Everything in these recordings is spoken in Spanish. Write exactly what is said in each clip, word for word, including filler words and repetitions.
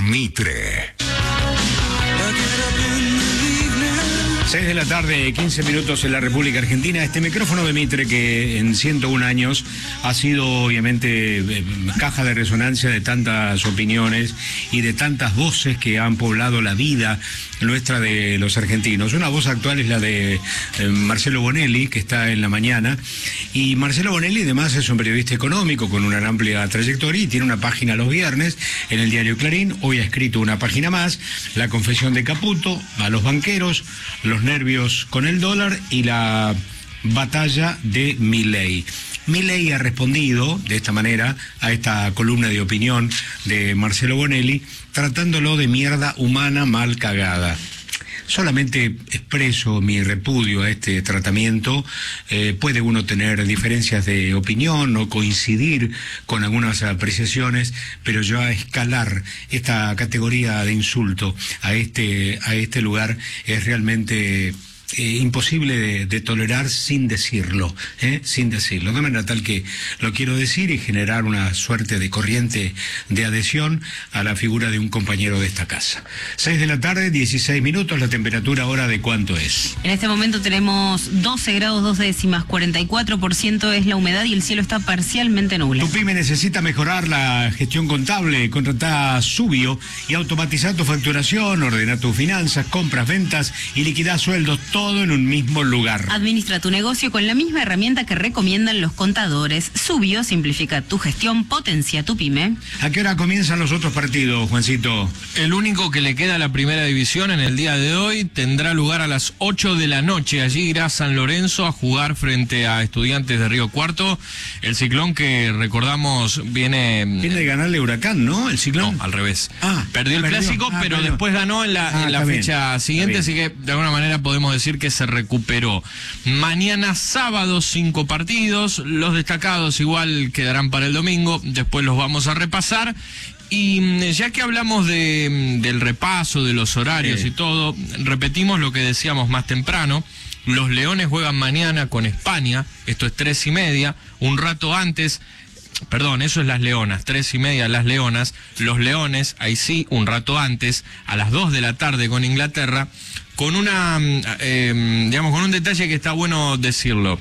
por Mitre. seis de la tarde, quince minutos en la República Argentina. Este micrófono de Mitre, que en ciento un años ha sido obviamente eh, caja de resonancia de tantas opiniones y de tantas voces que han poblado la vida nuestra de los argentinos. Una voz actual es la de eh, Marcelo Bonelli, que está en la mañana. Y Marcelo Bonelli además es un periodista económico con una amplia trayectoria y tiene una página los viernes en el diario Clarín. Hoy ha escrito una página más, La confesión de Caputo, a los banqueros, los nervios con el dólar y la batalla de Milei. Milei ha respondido de esta manera a esta columna de opinión de Marcelo Bonelli, tratándolo de mierda humana mal cagada. Solamente expreso mi repudio a este tratamiento. Eh, puede uno tener diferencias de opinión o coincidir con algunas apreciaciones, pero yo a escalar esta categoría de insulto a este, a este lugar es realmente Eh, imposible de, de tolerar sin decirlo, ¿eh? sin decirlo. De manera tal que lo quiero decir y generar una suerte de corriente de adhesión a la figura de un compañero de esta casa. seis de la tarde, dieciséis minutos, la temperatura ahora de cuánto es. En este momento tenemos doce grados dos décimas, cuarenta y cuatro por ciento es la humedad y el cielo está parcialmente nublado. Tu pyme necesita mejorar la gestión contable, contratá Subio y automatiza tu facturación, ordena tus finanzas, compras, ventas y liquidá sueldos, todo en un mismo lugar. Administra tu negocio con la misma herramienta que recomiendan los contadores. Subio simplifica tu gestión, potencia tu pyme. ¿A qué hora comienzan los otros partidos, Juancito? El único que le queda a la primera división en el día de hoy tendrá lugar a las ocho de la noche. Allí irá San Lorenzo a jugar frente a Estudiantes de Río Cuarto. El Ciclón, que recordamos viene... Viene de ganarle Huracán, ¿no? El Ciclón. No, al revés. Ah, perdió el perdió. clásico, Ah, pero perdió. después ganó en la, Ah, en la está fecha bien. siguiente, Está así que de alguna manera podemos decir que se recuperó. Mañana sábado, cinco partidos. Los destacados igual quedarán para el domingo. Después los vamos a repasar. Y ya que hablamos de, del repaso, de los horarios Sí. y todo, repetimos lo que decíamos más temprano. Los Leones juegan mañana con España. Esto es tres y media. Un rato antes... Perdón, eso es las Leonas, tres y media las Leonas, los Leones, ahí sí, un rato antes, a las dos de la tarde con Inglaterra, con una, eh, digamos, con un detalle que está bueno decirlo.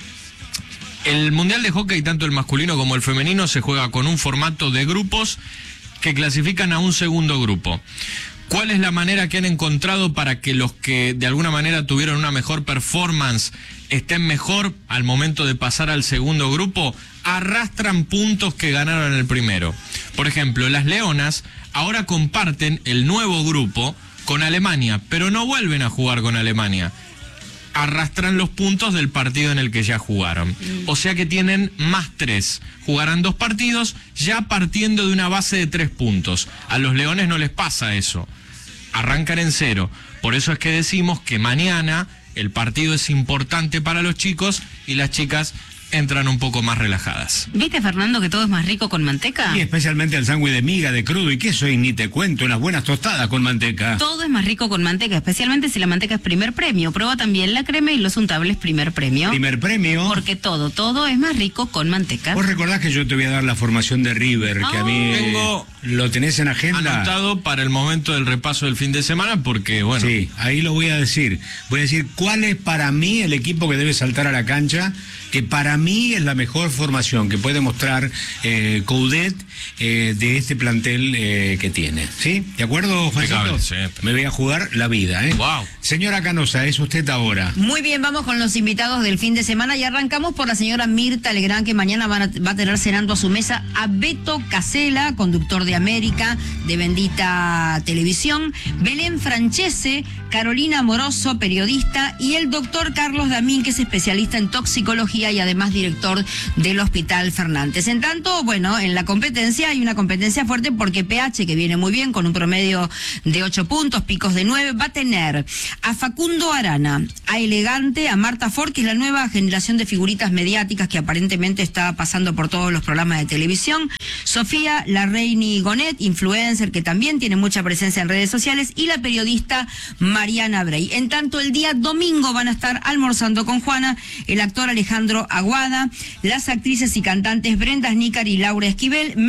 El Mundial de Hockey, tanto el masculino como el femenino, se juega con un formato de grupos que clasifican a un segundo grupo. ¿Cuál es la manera que han encontrado para que los que de alguna manera tuvieron una mejor performance estén mejor al momento de pasar al segundo grupo? Arrastran puntos que ganaron en el primero. Por ejemplo, las Leonas ahora comparten el nuevo grupo con Alemania, pero no vuelven a jugar con Alemania. Arrastran los puntos del partido en el que ya jugaron. O sea que tienen más tres. Jugarán dos partidos ya partiendo de una base de tres puntos. A los Leones no les pasa eso. Arrancan en cero. Por eso es que decimos que mañana el partido es importante para los chicos y las chicas entran un poco más relajadas. ¿Viste, Fernando, que todo es más rico con manteca? Y especialmente el sándwich de miga, de crudo y queso, y ni te cuento, unas buenas tostadas con manteca. Todo es más rico con manteca, especialmente si la manteca es primer premio. Prueba también la crema y los untables primer premio. Primer premio. Porque todo, todo es más rico con manteca. Vos recordás que yo te voy a dar la formación de River, que a mí Oh. Tengo lo tenés en agenda. anotado para el momento del repaso del fin de semana porque, bueno... Sí, ahí lo voy a decir. Voy a decir cuál es para mí el equipo que debe saltar a la cancha, que para mí es la mejor formación que puede mostrar eh, Coudet eh, de este plantel eh, que tiene. ¿Sí? ¿De acuerdo, Juancito? Sí. Me voy a jugar la vida, ¿eh? Wow. Señora Canosa, es usted ahora. Muy bien, vamos con los invitados del fin de semana y arrancamos por la señora Mirta Legrand, que mañana van a, va a tener cenando a su mesa a Beto Casella, conductor de América, de Bendita Televisión, Belén Francese, Carolina Moroso, periodista, y el doctor Carlos Damín, que es especialista en toxicología y además director del Hospital Fernández. En tanto, bueno, en la competencia hay una competencia fuerte porque P H, que viene muy bien con un promedio de ocho puntos, picos de nueve, va a tener a Facundo Arana, a Elegante, a Marta Ford, que es la nueva generación de figuritas mediáticas que aparentemente está pasando por todos los programas de televisión, Sofía Larreini Gonet, influencer que también tiene mucha presencia en redes sociales, y la periodista Mariana Brey. En tanto, el día domingo van a estar almorzando con Juana el actor Alejandro Aguada, las actrices y cantantes Brenda Snícar y Laura Esquivel, Mer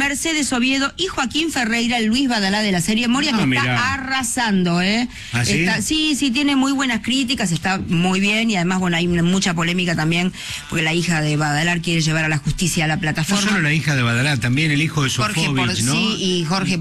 Mercedes Oviedo y Joaquín Ferreira, el Luis Badalá de la serie Moria, Ah, que mirá. está arrasando, ¿eh? ¿Ah, sí? Está- sí, sí, tiene muy buenas críticas, está muy bien, y además, bueno, hay una- mucha polémica también, porque la hija de Badalar quiere llevar a la justicia a la No plataforma. solo la hija de Badalá, también el hijo de Jorge Sofovich, por ¿no? sí y Jorge